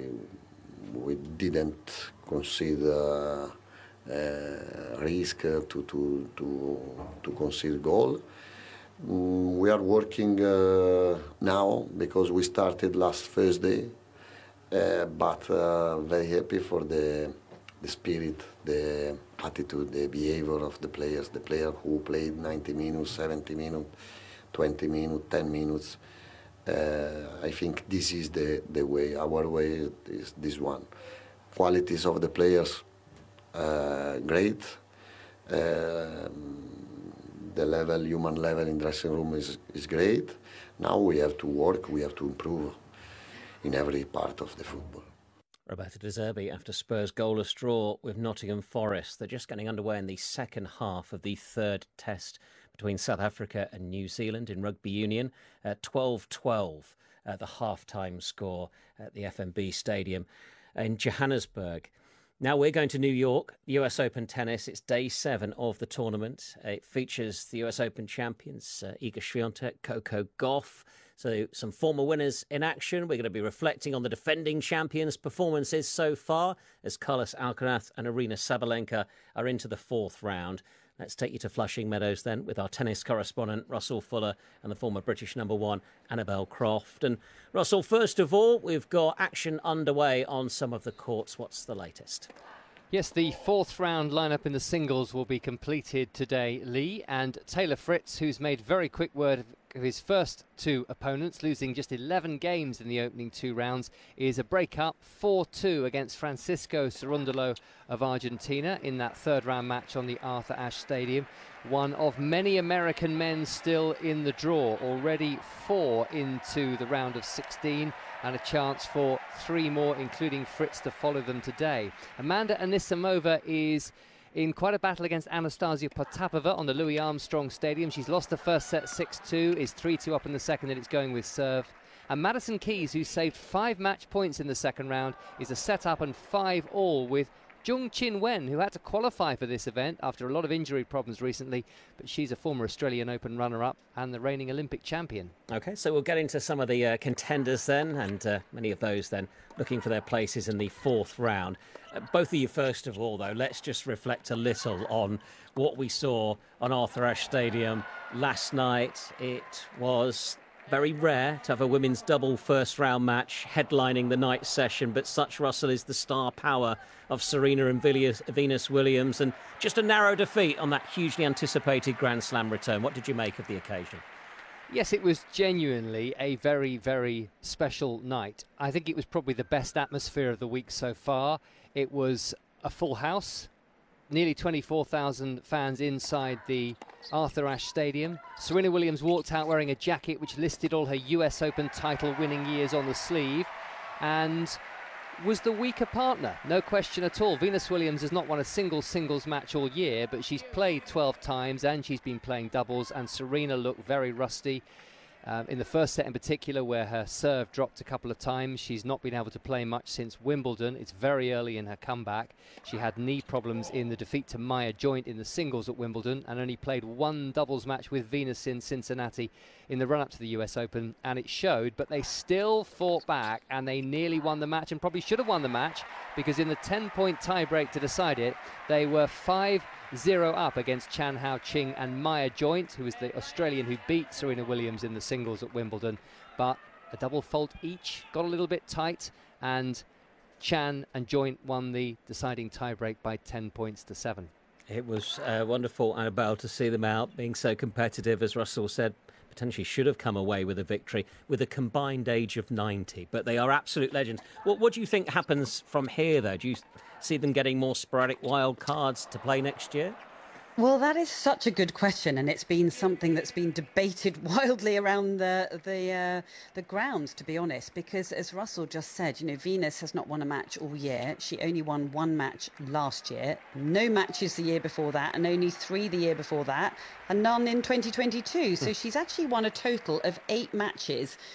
we didn't consider uh, risk to to to to concede goal. Mm, we are working uh, now because we started last Thursday, uh, but uh, very happy for the the spirit, the attitude, the behavior of the players, the player who played ninety minutes, seventy minutes, twenty minutes, ten minutes. Uh, I think this is the, the way, our way is this one. Qualities of the players, uh, great. Uh, the level, human level in dressing room is, is great. Now we have to work, we have to improve in every part of the football. Roberto De Zerbi after Spurs' goalless draw with Nottingham Forest. They're just getting underway in the second half of the third test between South Africa and New Zealand in rugby union. twelve twelve, uh, the half-time score at the F N B Stadium in Johannesburg. Now we're going to New York, U S Open tennis. It's day seven of the tournament. It features the U S Open champions, uh, Iga Swiatek, Coco Gauff. So some former winners in action. We're going to be reflecting on the defending champions' performances so far as Carlos Alcaraz and Aryna Sabalenka are into the fourth round. Let's take you to Flushing Meadows then with our tennis correspondent Russell Fuller and the former British number one Annabel Croft. And Russell, first of all, we've got action underway on some of the courts. What's the latest? Yes, the fourth round lineup in the singles will be completed today, Lee, and Taylor Fritz, who's made very quick word of his first two opponents, losing just eleven games in the opening two rounds, is a break-up four two against Francisco Cerundolo of Argentina in that third round match on the Arthur Ashe Stadium. One of many American men still in the draw, already four into the round of sixteen, and a chance for three more, including Fritz, to follow them today. Amanda Anisimova is in quite a battle against Anastasia Potapova on the Louis Armstrong Stadium. She's lost the first set six two, is three two up in the second, and it's going with serve. And Madison Keys, who saved five match points in the second round, is a set up and five all with Jung Chin Wen, who had to qualify for this event after a lot of injury problems recently, but she's a former Australian Open runner-up and the reigning Olympic champion. OK, so we'll get into some of the uh, contenders then, and uh, many of those then looking for their places in the fourth round. Uh, both of you, first of all, though, let's just reflect a little on what we saw on Arthur Ashe Stadium last night. It was very rare to have a women's double first round match headlining the night session, but such, Russell, is the star power of Serena and Venus Williams, and just a narrow defeat on that hugely anticipated Grand Slam return. What did you make of the occasion? Yes, it was genuinely a very, very special night. I think it was probably the best atmosphere of the week so far. It was a full house. Nearly twenty-four thousand fans inside the Arthur Ashe Stadium. Serena Williams walked out wearing a jacket which listed all her U S Open title winning years on the sleeve and was the weaker partner, no question at all. Venus Williams has not won a single singles match all year, but she's played twelve times and she's been playing doubles, and Serena looked very rusty. Um, in the first set in particular, where her serve dropped a couple of times. She's not been able to play much since Wimbledon. It's very early in her comeback. She had knee problems in the defeat to Maya Joint in the singles at Wimbledon, and only played one doubles match with Venus in Cincinnati in the run-up to the U S Open, and it showed. But they still fought back, and they nearly won the match, and probably should have won the match, because in the ten-point tie-break to decide it, they were five zero up against Chan Hao Ching and Maya Joint, who was the Australian who beat Serena Williams in the singles at Wimbledon. But a double fault each got a little bit tight, and Chan and Joint won the deciding tiebreak by ten points to seven. It was uh, wonderful, Annabelle, to see them out, being so competitive, as Russell said. Potentially should have come away with a victory with a combined age of ninety, but they are absolute legends. What, what do you think happens from here, though? Do you see them getting more sporadic wild cards to play next year? Well, that is such a good question, and it's been something that's been debated wildly around the the uh, the grounds, to be honest. Because, as Russell just said, you know, Venus has not won a match all year. She only won one match last year, no matches the year before that, and only three the year before that, and none in twenty twenty-two. So she's actually won a total of eight matches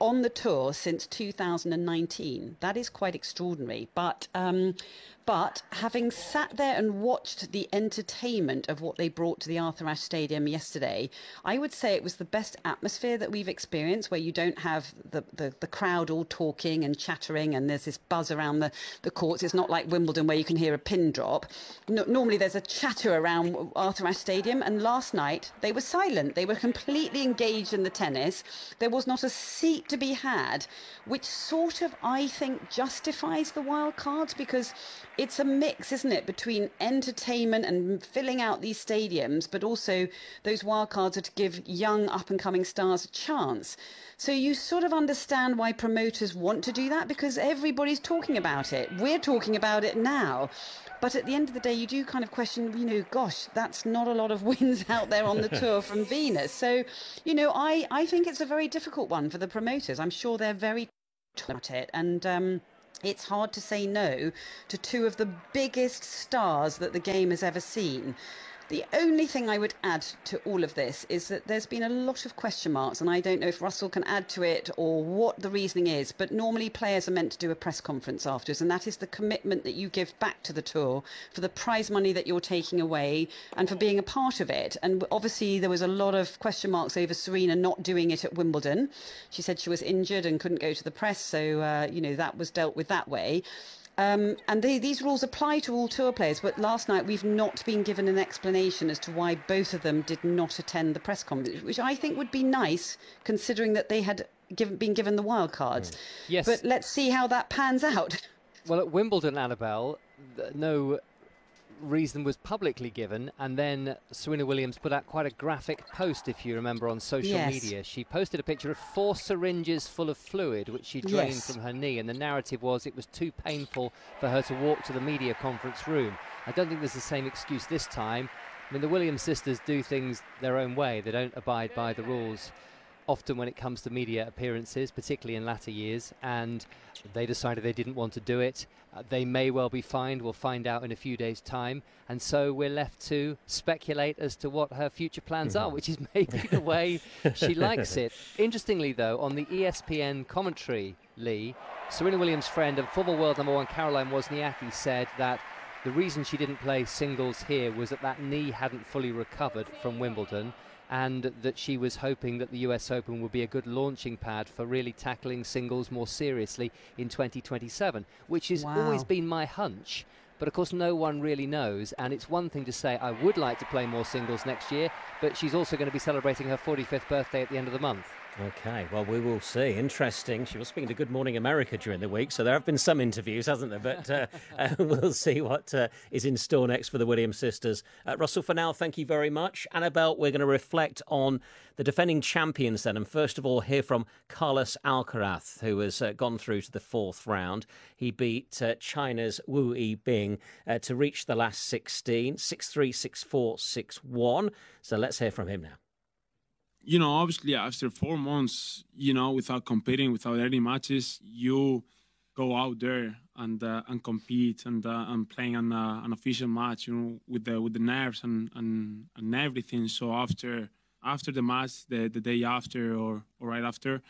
on the tour since two thousand nineteen. That is quite extraordinary. But um, but having sat there and watched the entertainment of what they brought to the Arthur Ashe Stadium yesterday, I would say it was the best atmosphere that we've experienced, where you don't have the, the, the crowd all talking and chattering and there's this buzz around the, the courts. It's not like Wimbledon where you can hear a pin drop. No, normally there's a chatter around Arthur Ashe Stadium, and last night they were silent. They were completely engaged in the tennis. There was not a seat to be had, which sort of, I think, justifies the wild cards, because it's a mix, isn't it, between entertainment and filling out these stadiums, but also those wild cards are to give young up-and-coming stars a chance. So you sort of understand why promoters want to do that, because everybody's talking about it. We're talking about it now. But at the end of the day, you do kind of question, you know, gosh, that's not a lot of wins out there on the tour from Venus. So, you know, I, I think it's a very difficult one for the promoters. I'm sure they're very about it. And um, it's hard to say no to two of the biggest stars that the game has ever seen. The only thing I would add to all of this is that there's been a lot of question marks, and I don't know if Russell can add to it or what the reasoning is, but normally players are meant to do a press conference afterwards, and that is the commitment that you give back to the tour for the prize money that you're taking away and for being a part of it. And obviously there was a lot of question marks over Serena not doing it at Wimbledon. She said she was injured and couldn't go to the press, so uh, you know, that was dealt with that way. Um, and they, these rules apply to all tour players, but last night we've not been given an explanation as to why both of them did not attend the press conference, which I think would be nice, considering that they had given, been given the wild cards. Mm. Yes. But let's see how that pans out. Well, at Wimbledon, Annabelle, no reason was publicly given, and then Serena Williams put out quite a graphic post, if you remember, on social yes. media. She posted a picture of four syringes full of fluid which she drained yes. from her knee, and the narrative was it was too painful for her to walk to the media conference room. I don't think there's the same excuse this time. I mean, the Williams sisters do things their own way. They don't abide by the rules often when it comes to media appearances, particularly in latter years, and they decided they didn't want to do it. Uh, they may well be fined. We'll find out in a few days' time. And so we're left to speculate as to what her future plans are, which is maybe the way she likes it. Interestingly, though, on the E S P N commentary, Lee, Serena Williams' friend and former world number one Caroline Wozniacki said that the reason she didn't play singles here was that that knee hadn't fully recovered from Wimbledon, and that she was hoping that the U S Open would be a good launching pad for really tackling singles more seriously in twenty twenty-seven, which has Wow. always been my hunch. But of course, no one really knows, and it's one thing to say, I would like to play more singles next year, but she's also going to be celebrating her forty-fifth birthday at the end of the month. OK, well, we will see. Interesting. She was speaking to Good Morning America during the week, so there have been some interviews, hasn't there? But uh, uh, we'll see what uh, is in store next for the Williams sisters. Uh, Russell, for now, thank you very much. Annabelle, we're going to reflect on the defending champions then, and first of all hear from Carlos Alcaraz, who has uh, gone through to the fourth round. He beat uh, China's Wu Yibing uh, to reach the last sixteen, six three, six four, six one. So let's hear from him now. You know, obviously, after four months, you know, without competing, without any matches, you go out there and uh, and compete and uh, and playing an uh, an official match, you know, with the with the nerves and and, and everything. So after after the match, the, the day after or, or right after,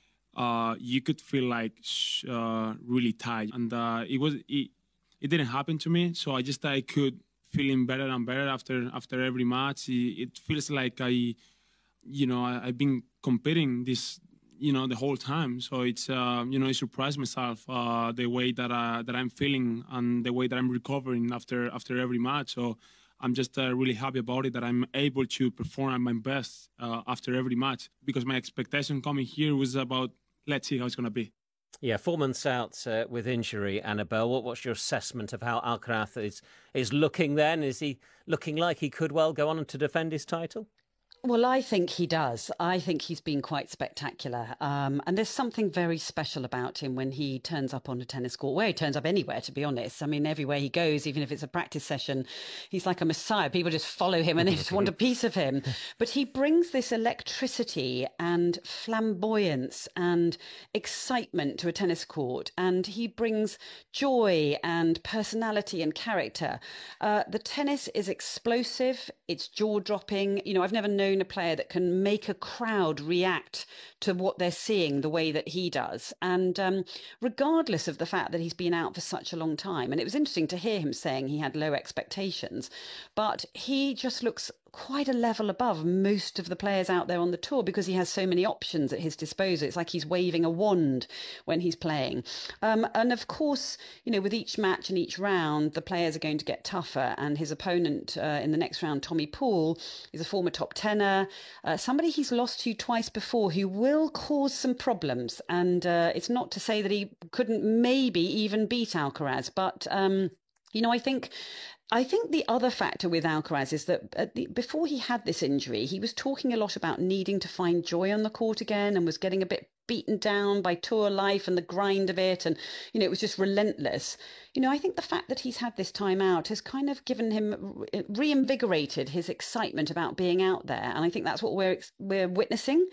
uh, you could feel like uh, really tired, and uh, it was it, it didn't happen to me. So I just I could feeling better and better after after every match. It, it feels like I. You know, I, I've been competing this, you know, the whole time. So it's, uh, you know, I surprised myself uh, the way that uh, that I'm feeling and the way that I'm recovering after after every match. So I'm just uh, really happy about it that I'm able to perform at my best uh, after every match, because my expectation coming here was about let's see how it's going to be. Yeah, four months out uh, with injury, Annabelle. What, what's your assessment of how Alcaraz is is looking? Then is he looking like he could well go on to defend his title? Well, I think he does. I think he's been quite spectacular. Um, and there's something very special about him when he turns up on a tennis court, where he turns up anywhere, to be honest. I mean, everywhere he goes, even if it's a practice session, he's like a messiah. People just follow him and they just want a piece of him. But he brings this electricity and flamboyance and excitement to a tennis court. And he brings joy and personality and character. Uh, the tennis is explosive. It's jaw-dropping. You know, I've never known known a player that can make a crowd react to what they're seeing the way that he does. And um, regardless of the fact that he's been out for such a long time, and it was interesting to hear him saying he had low expectations, but he just looks quite a level above most of the players out there on the tour because he has so many options at his disposal. It's like he's waving a wand when he's playing. Um, and of course, you know, with each match and each round, the players are going to get tougher. And his opponent uh, in the next round, Tommy Paul, is a former top tenner, uh, somebody he's lost to twice before who will cause some problems. And uh, it's not to say that he couldn't maybe even beat Alcaraz, but, um, you know, I think... I think the other factor with Alcaraz is that at the, before he had this injury, he was talking a lot about needing to find joy on the court again and was getting a bit beaten down by tour life and the grind of it. And, you know, it was just relentless. You know, I think the fact that he's had this time out has kind of given him, reinvigorated his excitement about being out there. And I think that's what we're we're witnessing.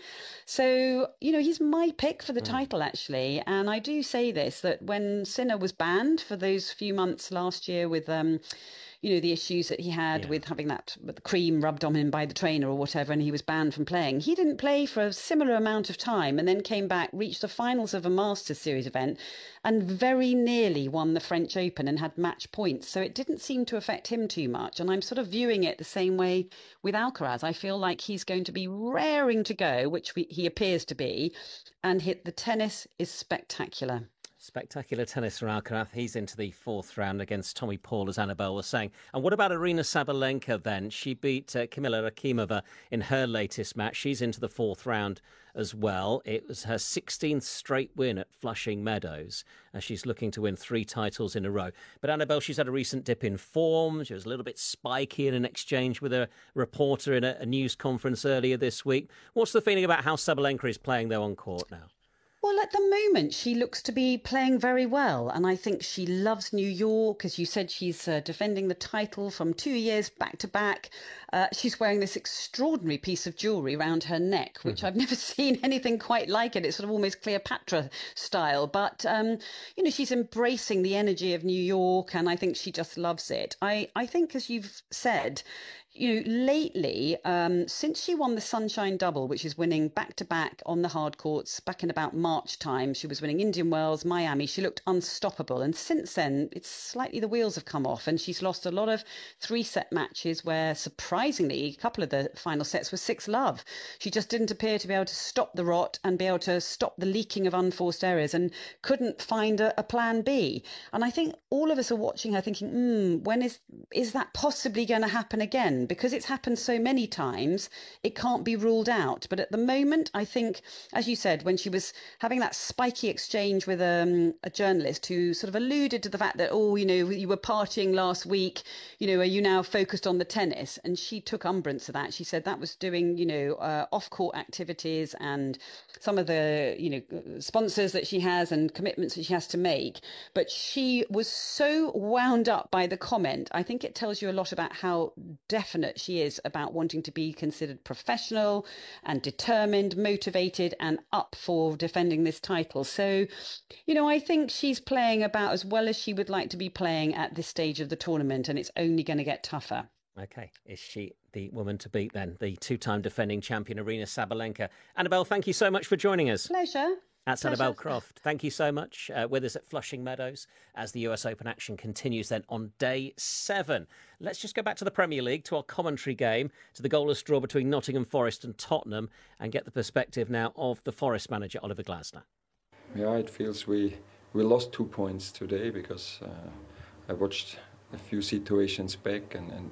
So, you know, he's my pick for the mm. title, actually. And I do say this, that when Sinner was banned for those few months last year with... Um, you know, the issues that he had yeah. with having that with the cream rubbed on him by the trainer or whatever, and he was banned from playing. He didn't play for a similar amount of time and then came back, reached the finals of a Masters Series event and very nearly won the French Open and had match points. So it didn't seem to affect him too much. And I'm sort of viewing it the same way with Alcaraz. I feel like he's going to be raring to go, which we, he appears to be, and hit the tennis is spectacular. Spectacular tennis for Alcaraz. He's into the fourth round against Tommy Paul, as Annabelle was saying. And what about Aryna Sabalenka then? She beat uh, Kamila Rakimova in her latest match. She's into the fourth round as well. It was her sixteenth straight win at Flushing Meadows, as she's looking to win three titles in a row. But Annabelle, she's had a recent dip in form. She was a little bit spiky in an exchange with a reporter in a, a news conference earlier this week. What's the feeling about how Sabalenka is playing though on court now? Well, at the moment, she looks to be playing very well. And I think she loves New York. As you said, she's uh, defending the title from two years back to back. Uh, she's wearing this extraordinary piece of jewellery around her neck, which mm-hmm. I've never seen anything quite like it. It's sort of almost Cleopatra style. But, um, you know, she's embracing the energy of New York, and I think she just loves it. I, I think, as you've said, you know, lately, um, since she won the Sunshine Double, which is winning back-to-back on the hard courts, back in about March time, she was winning Indian Wells, Miami, she looked unstoppable. And since then, it's slightly the wheels have come off, and she's lost a lot of three-set matches where, surprisingly, a couple of the final sets were six love. She just didn't appear to be able to stop the rot and be able to stop the leaking of unforced errors and couldn't find a, a plan B. And I think all of us are watching her thinking, hmm, when is, is that possibly going to happen again? Because it's happened so many times, it can't be ruled out. But at the moment, I think, as you said, when she was having that spiky exchange with um, a journalist who sort of alluded to the fact that, oh, you know, you were partying last week, you know, are you now focused on the tennis? And she took umbrance to that. She said that was doing, you know, uh, off-court activities and some of the, you know, sponsors that she has and commitments that she has to make. But she was so wound up by the comment. I think it tells you a lot about how definite she is about wanting to be considered professional and determined, motivated and up for defending this title. So, you know, I think she's playing about as well as she would like to be playing at this stage of the tournament, and it's only going to get tougher. OK, is she the woman to beat then, the two-time defending champion Aryna Sabalenka? Annabelle, thank you so much for joining us. Pleasure. That's Annabelle Croft. Thank you so much. Uh, with us at Flushing Meadows as the U S Open action continues then on day seven. Let's just go back to the Premier League, to our commentary game, to the goalless draw between Nottingham Forest and Tottenham, and get the perspective now of the Forest manager, Oliver Glasner. Yeah, it feels we, we lost two points today because uh, I watched a few situations back and... and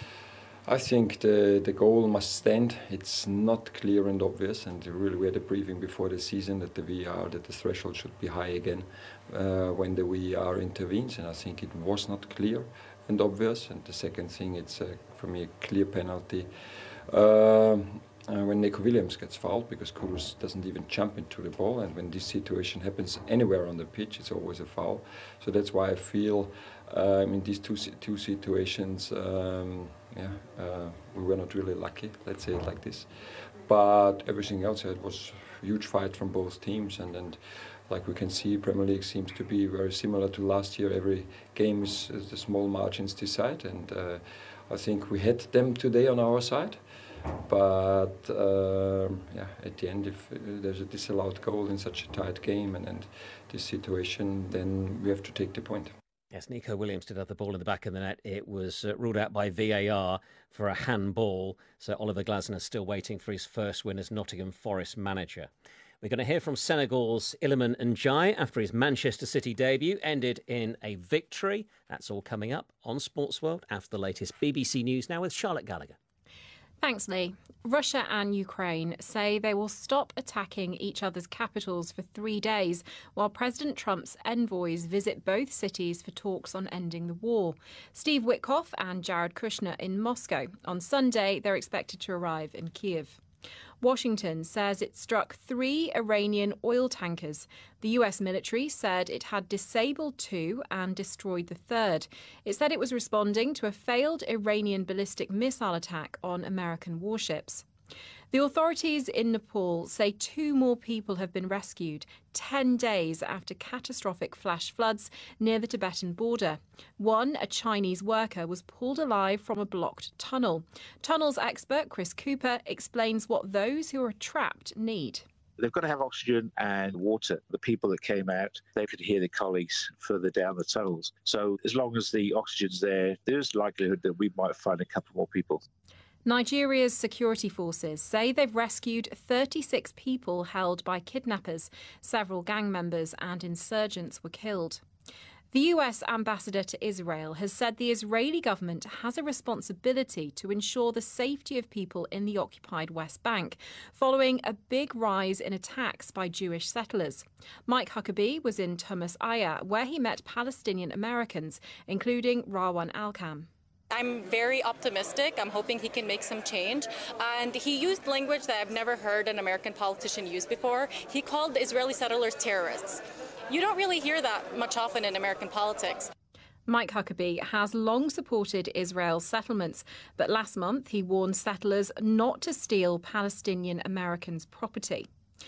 I think the, the goal must stand. It's not clear and obvious, and really we had a briefing before the season that the V R, that the threshold should be high again uh, when the V R intervenes, and I think it was not clear and obvious. And the second thing, it's uh, for me a clear penalty uh, uh, when Nico Williams gets fouled, because Kudus doesn't even jump into the ball, and when this situation happens anywhere on the pitch, it's always a foul. So that's why I feel um, in these two two situations, um, yeah, uh, we were not really lucky, let's say it like this. But everything else, it was a huge fight from both teams, and, and like we can see, Premier League seems to be very similar to last year. Every game is, is the small margins decide, and uh, I think we had them today on our side. But um, yeah, at the end, if uh, there's a disallowed goal in such a tight game and, and this situation, then we have to take the point. Yes, Nico Williams did have the ball in the back of the net. It was uh, ruled out by V A R for a handball. So Oliver Glasner still waiting for his first win as Nottingham Forest manager. We're going to hear from Senegal's Iliman Ndiaye after his Manchester City debut ended in a victory. That's all coming up on Sports World after the latest B B C News now with Charlotte Gallagher. Thanks, Lee. Russia and Ukraine say they will stop attacking each other's capitals for three days while President Trump's envoys visit both cities for talks on ending the war. Steve Witkoff and Jared Kushner in Moscow. On Sunday, they're expected to arrive in Kiev. Washington says it struck three Iranian oil tankers. The U S military said it had disabled two and destroyed the third. It said it was responding to a failed Iranian ballistic missile attack on American warships. The authorities in Nepal say two more people have been rescued ten days after catastrophic flash floods near the Tibetan border. One, a Chinese worker, was pulled alive from a blocked tunnel. Tunnels expert Chris Cooper explains what those who are trapped need. They've got to have oxygen and water. The people that came out, they could hear their colleagues further down the tunnels. So as long as the oxygen's there, there's likelihood that we might find a couple more people. Nigeria's security forces say they've rescued thirty-six people held by kidnappers. Several gang members and insurgents were killed. The U S ambassador to Israel has said the Israeli government has a responsibility to ensure the safety of people in the occupied West Bank, following a big rise in attacks by Jewish settlers. Mike Huckabee was in Tumas Aya, where he met Palestinian Americans, including Rawan Alkam. I'm very optimistic. I'm hoping he can make some change. And he used language that I've never heard an American politician use before. He called the Israeli settlers terrorists. You don't really hear that much often in American politics. Mike Huckabee has long supported Israel's settlements, but last month he warned settlers not to steal Palestinian Americans' property.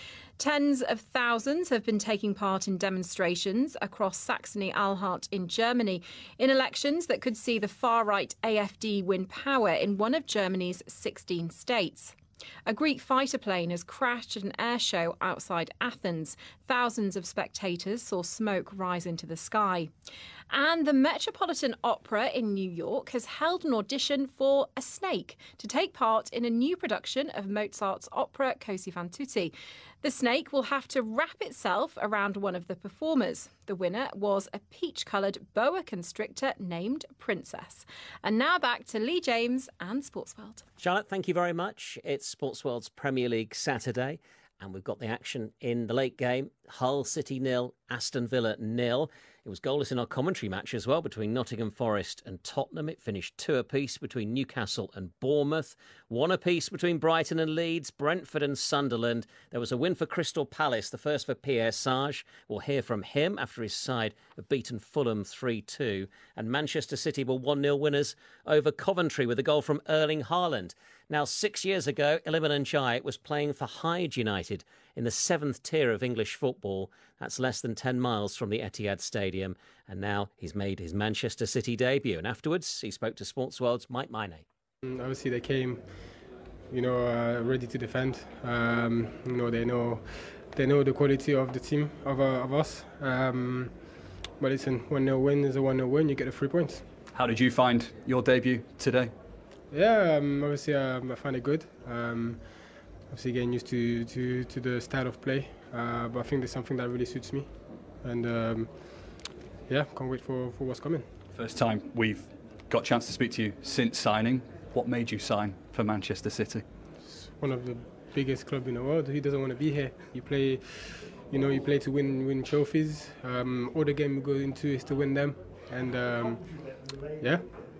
Tens of thousands have been taking part in demonstrations across Saxony-Anhalt in Germany in elections that could see the far-right A F D win power in one of Germany's sixteen states. A Greek fighter plane has crashed at an air show outside Athens. Thousands of spectators saw smoke rise into the sky. And the Metropolitan Opera in New York has held an audition for a snake to take part in a new production of Mozart's opera Così fan tutte. The snake will have to wrap itself around one of the performers. The winner was a peach-coloured boa constrictor named Princess. And now back to Lee James and Sportsworld. Charlotte, thank you very much. It's Sportsworld's Premier League Saturday, and we've got the action in the late game. Hull City nil, Aston Villa nil. It was goalless in our commentary match as well between Nottingham Forest and Tottenham. It finished two apiece between Newcastle and Bournemouth, one apiece between Brighton and Leeds, Brentford and Sunderland. There was a win for Crystal Palace, the first for Pierre Sage. We'll hear from him after his side have beaten Fulham three two. And Manchester City were one nil winners over Coventry with a goal from Erling Haaland. Now, six years ago, Iliman Ndiaye was playing for Hyde United in the seventh tier of English football. That's less than ten miles from the Etihad Stadium. And now he's made his Manchester City debut. And afterwards, he spoke to Sportsworld's Mike Maine. Obviously, they came, you know, uh, ready to defend. Um, you know, they know, they know the quality of the team, of, uh, of us. Um, but listen, one nil win is a one nil win. You get the three points. How did you find your debut today? Yeah, um, obviously um, I found it good. Um, obviously getting used to, to, to the style of play, uh, but I think there's something that really suits me. And um, yeah, can't wait for, for what's coming. First time we've got a chance to speak to you since signing. What made you sign for Manchester City? It's one of the biggest clubs in the world. Who doesn't want to be here? You play, you know, you play to win win trophies. Um, all the game we go into is to win them. And um, yeah.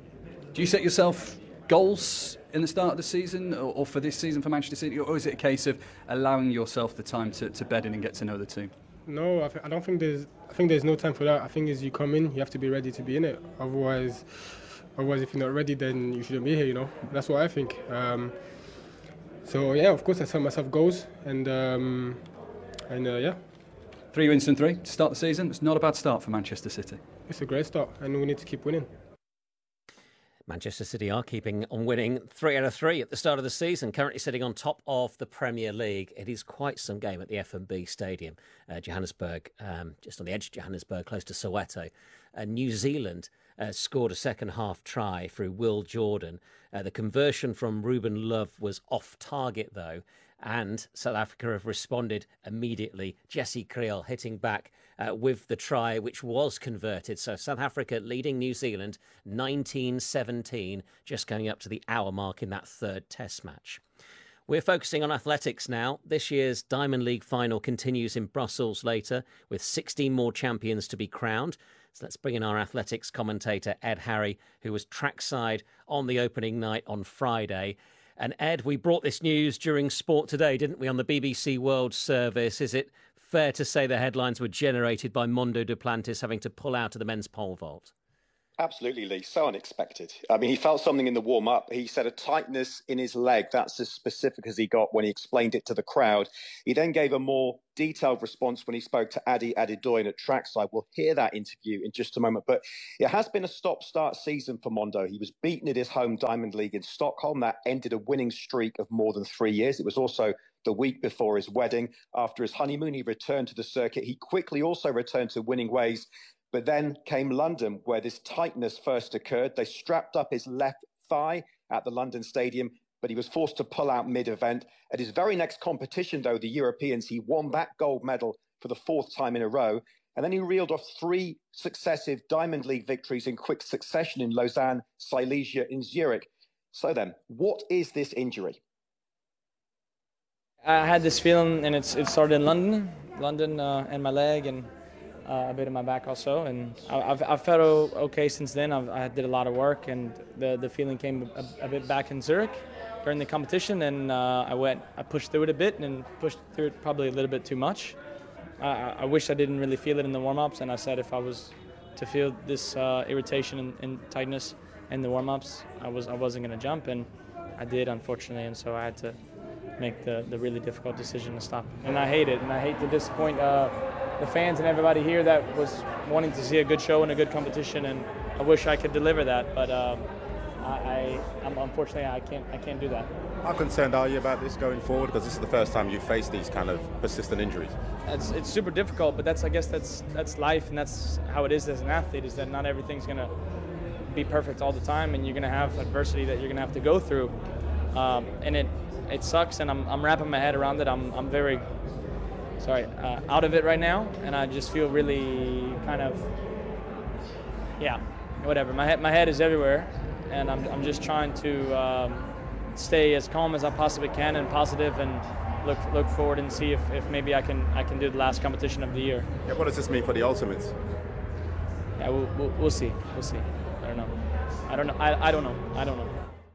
Do you set yourself goals in the start of the season or, or for this season for Manchester City, or is it a case of allowing yourself the time to, to bed in and get to know the team? No, I, th- I don't think there's I think there's no time for that. I think as you come in, you have to be ready to be in it. Otherwise, otherwise if you're not ready, then you shouldn't be here, you know. That's what I think. Um, so yeah, of course I set myself goals, and um, and uh, yeah. Three wins and three to start the season. It's not a bad start for Manchester City. It's a great start, and we need to keep winning. Manchester City are keeping on winning three out of three at the start of the season, currently sitting on top of the Premier League. It is quite some game at the F and B Stadium, uh, Johannesburg, um, just on the edge of Johannesburg, close to Soweto. Uh, New Zealand uh, scored a second-half try through Will Jordan. Uh, the conversion from Ruben Love was off target, though, and South Africa have responded immediately. Jesse Kriel hitting back uh, with the try, which was converted. So South Africa leading New Zealand nineteen seventeen, just going up to the hour mark in that third test match. We're focusing on athletics now. This year's Diamond League final continues in Brussels later, with sixteen more champions to be crowned. So let's bring in our athletics commentator, Ed Harry, who was trackside on the opening night on Friday. And Ed, we brought this news during Sport Today, didn't we, on the B B C World Service? Is it fair to say the headlines were generated by Mondo Duplantis having to pull out of the men's pole vault? Absolutely, Lee. So unexpected. I mean, he felt something in the warm-up. He said a tightness in his leg. That's as specific as he got when he explained it to the crowd. He then gave a more detailed response when he spoke to Adi Adedoyin at trackside. We'll hear that interview in just a moment. But it has been a stop-start season for Mondo. He was beaten at his home Diamond League in Stockholm. That ended a winning streak of more than three years. It was also the week before his wedding. After his honeymoon, he returned to the circuit. He quickly also returned to winning ways. But then came London, where this tightness first occurred. They strapped up his left thigh at the London Stadium, but he was forced to pull out mid-event. At his very next competition, though, the Europeans, he won that gold medal for the fourth time in a row. And then he reeled off three successive Diamond League victories in quick succession in Lausanne, Silesia, and Zurich. So then, what is this injury? I had this feeling, and it's, it started in London, London uh, and my leg, and Uh, a bit in my back also, and I've, I've felt okay since then. I've, I did a lot of work, and the, the feeling came a, a bit back in Zurich during the competition, and uh, I went, I pushed through it a bit and pushed through it probably a little bit too much. I, I wish I didn't really feel it in the warm-ups, and I said if I was to feel this uh, irritation and, and tightness in the warm-ups, I, was, I wasn't going to jump, and I did, unfortunately, and so I had to make the, the really difficult decision to stop. And I hate it, and I hate to disappoint uh, the fans and everybody here that was wanting to see a good show and a good competition, and I wish I could deliver that, but um, I, I, I'm, unfortunately I can't, I can't do that. How concerned are you about this going forward? Because this is the first time you've faced these kind of persistent injuries. It's, it's super difficult, but that's, I guess that's, that's life, and that's how it is as an athlete, is that not everything's going to be perfect all the time, and you're going to have adversity that you're going to have to go through, um, and it, it sucks, and I'm, I'm wrapping my head around it. I'm, I'm very sorry, uh, out of it right now, and I just feel really kind of, yeah, whatever. My head, my head is everywhere, and I'm, I'm just trying to um, stay as calm as I possibly can and positive, and look look forward and see if, if maybe I can I can do the last competition of the year. Yeah, what does this mean for the Ultimates? Yeah, we'll, we'll, we'll see, we'll see. I don't know. I don't know. I, I don't know. I don't know.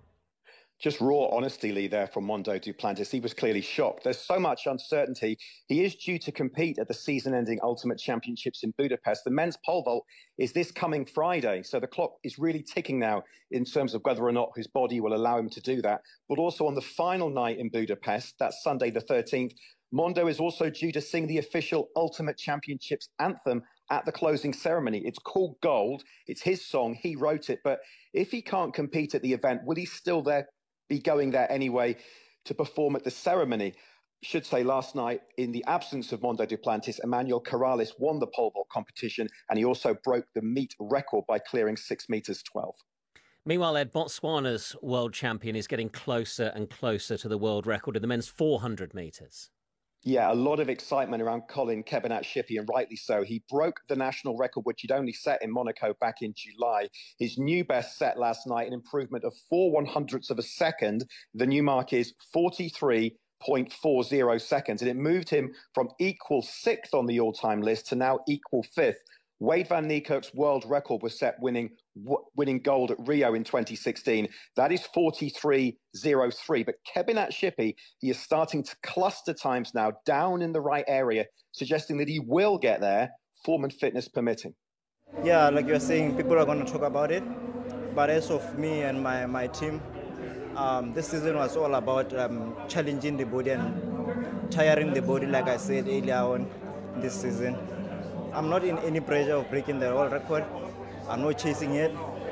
Just raw honesty, Lee, there from Mondo Duplantis. He was clearly shocked. There's so much uncertainty. He is due to compete at the season-ending Ultimate Championships in Budapest. The men's pole vault is this coming Friday, so the clock is really ticking now in terms of whether or not his body will allow him to do that. But also on the final night in Budapest, that's Sunday the thirteenth, Mondo is also due to sing the official Ultimate Championships anthem at the closing ceremony. It's called Gold. It's his song. He wrote it. But if he can't compete at the event, will he still there? be going there anyway to perform at the ceremony? Should say last night, in the absence of Mondo Duplantis, Emmanuel Corrales won the pole vault competition, and he also broke the meet record by clearing six meters twelve. Meanwhile, Ed, Botswana's world champion is getting closer and closer to the world record in the men's four hundred metres. Yeah, a lot of excitement around Colin Kebinat-Shippey, and rightly so. He broke the national record, which he'd only set in Monaco back in July. His new best set last night, an improvement of four one hundredths of a second. The new mark is forty-three point four zero seconds, and it moved him from equal sixth on the all-time list to now equal fifth. Wade van Niekerk's world record was set winning w- winning gold at Rio in twenty sixteen. That is forty-three point oh three. But Kebinat-Shippey, he is starting to cluster times now down in the right area, suggesting that he will get there, form and fitness permitting. Yeah, like you're saying, people are going to talk about it. But as of me and my, my team, um, this season was all about um, challenging the body and tiring the body, like I said earlier on this season. I'm not in any pressure of breaking the world record. I'm not chasing it.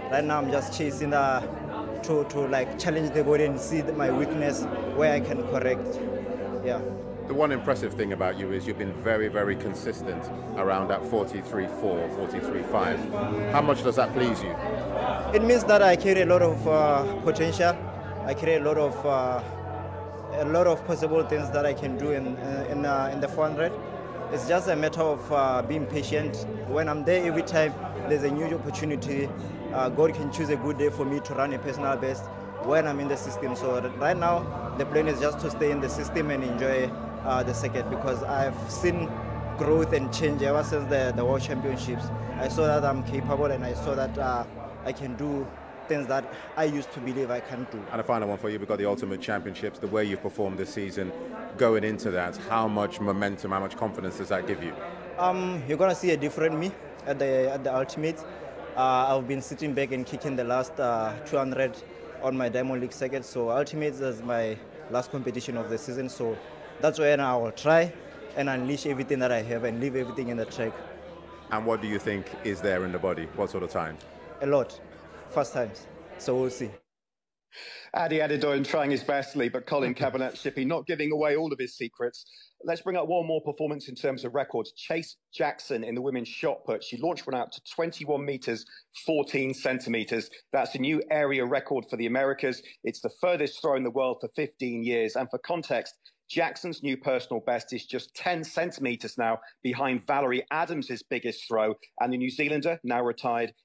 Right now, I'm just chasing the to to like challenge the body and see my weakness where I can correct. Yeah. The one impressive thing about you is you've been very, very consistent around that forty-three four, forty-three five. How much does that please you? It means that I carry a lot of uh, potential. I carry a lot of uh, a lot of possible things that I can do in in, uh, in the four hundred. It's just a matter of uh, being patient. When I'm there, every time there's a new opportunity, uh, God can choose a good day for me to run a personal best when I'm in the system. So right now, the plan is just to stay in the system and enjoy uh, the circuit, because I've seen growth and change ever since the, the World Championships. I saw that I'm capable, and I saw that uh, I can do things that I used to believe I can't do. And a final one for you, we've got the Ultimate Championships, the way you've performed this season, going into that, how much momentum, how much confidence does that give you? Um, you're going to see a different me at the, at the Ultimate. Uh, I've been sitting back and kicking the last uh, two hundred on my Diamond League circuit, so Ultimate is my last competition of the season, so that's when I will try and unleash everything that I have and leave everything in the track. And what do you think is there in the body? What sort of time? A lot. First times, so we'll see. Adi Adedoyin trying his best, Lee, but Colin Kavanagh-Shippey not giving away all of his secrets. Let's bring up one more performance in terms of records. Chase Jackson in the women's shot put. She launched one out to twenty-one metres, fourteen centimetres. That's a new area record for the Americas. It's the furthest throw in the world for fifteen years. And for context, Jackson's new personal best is just ten centimetres now behind Valerie Adams' biggest throw. And the New Zealander, now retired,